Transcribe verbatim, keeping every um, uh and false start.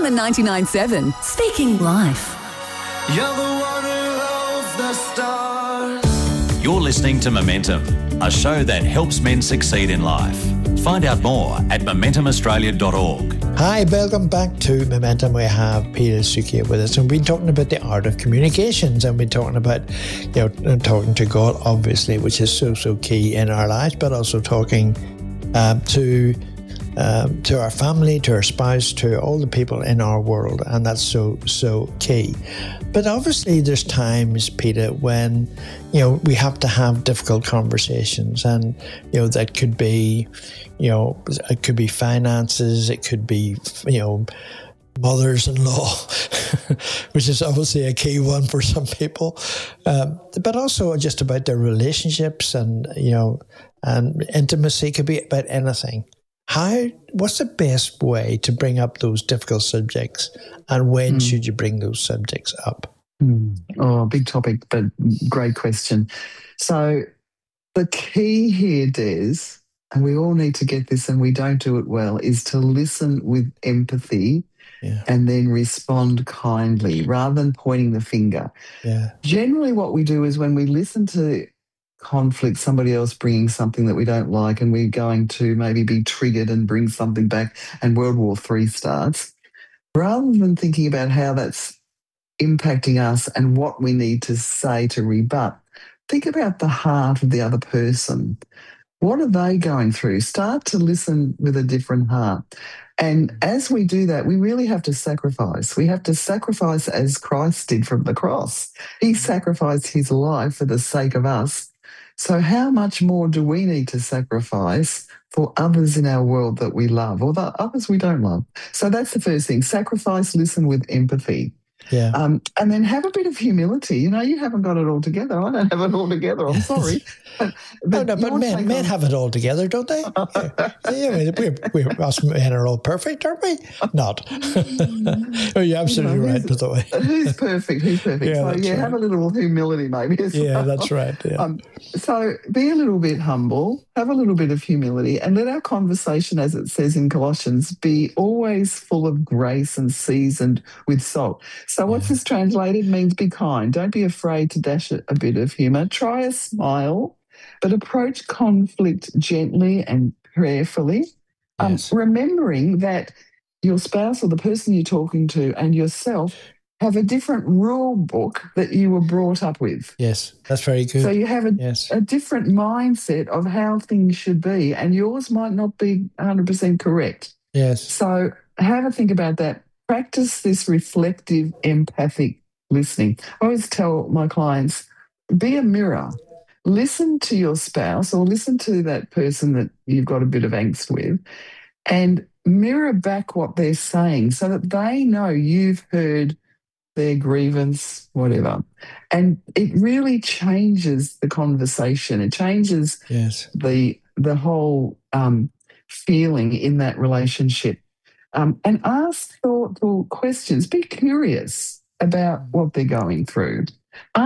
Simon ninety-nine point seven, speaking life. You're the one who holds the stars. You're listening to Momentum, a show that helps men succeed in life. Find out more at momentum australia dot org. Hi, welcome back to Momentum. We have Peter Sukia with us, and we've been talking about the art of communications, and we're talking about, you know, talking to God, obviously, which is so, so key in our lives, but also talking um, to um, to our family, to our spouse, to all the people in our world, and that's so, so key. But obviously there's times, Peter, when, you know, we have to have difficult conversations, and, you know, that could be, you know, it could be finances, it could be, you know, mothers-in-law, which is obviously a key one for some people, um, but also just about their relationships and, you know, and intimacy. Could be about anything. How, what's the best way to bring up those difficult subjects, and when mm. should you bring those subjects up? Mm. Oh, big topic, but great question. So the key here, Des, and we all need to get this and we don't do it well, is to listen with empathy yeah. and then respond kindly rather than pointing the finger. Yeah. Generally what we do is when we listen to conflict, somebody else bringing something that we don't like, and we're going to maybe be triggered and bring something back and World War Three starts, rather than thinking about how that's impacting us and what we need to say to rebut, think about the heart of the other person. What are they going through? Start to listen with a different heart. And as we do that, we really have to sacrifice. We have to sacrifice as Christ did from the cross. He sacrificed his life for the sake of us. So how much more do we need to sacrifice for others in our world that we love, or the others we don't love? So that's the first thing. Sacrifice, listen with empathy. Yeah. Um, and then have a bit of humility. You know, you haven't got it all together. I don't have it all together. I'm sorry. But, but, no, no, but men, men on... have it all together, don't they? yeah, yeah we're, we're, us men are all perfect, aren't we? Not. Oh, you're absolutely you know, right, by the way. Who's perfect? Who's perfect? Yeah, so, yeah, right. have a little humility maybe as Yeah, well. that's right. Yeah. Um, so be a little bit humble, have a little bit of humility, and let our conversation, as it says in Colossians, be always full of grace and seasoned with salt. So what's yeah. this translated? Means be kind. Don't be afraid to dash a, a bit of humour. Try a smile, but approach conflict gently and prayerfully, um, yes. remembering that your spouse or the person you're talking to and yourself have a different rule book that you were brought up with. Yes, that's very good. So you have a, yes. a different mindset of how things should be, and yours might not be one hundred percent correct. Yes. So have a think about that. Practice this reflective, empathic listening. I always tell my clients, be a mirror. Listen to your spouse or listen to that person that you've got a bit of angst with, and mirror back what they're saying so that they know you've heard their grievance, whatever. And it really changes the conversation. It changes yes. the the whole um, feeling in that relationship. Um, and ask thoughtful questions. Be curious about what they're going through.